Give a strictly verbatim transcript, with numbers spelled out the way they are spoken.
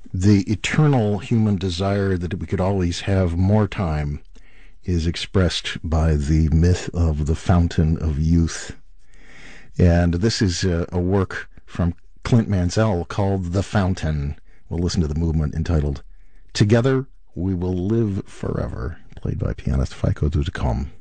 The eternal human desire that we could always have more time is expressed by the myth of the Fountain of Youth. And this is a, a work from Clint Mansell called The Fountain. We'll listen to the movement entitled Together We Will Live Forever, played by pianist Feiko Dudecom.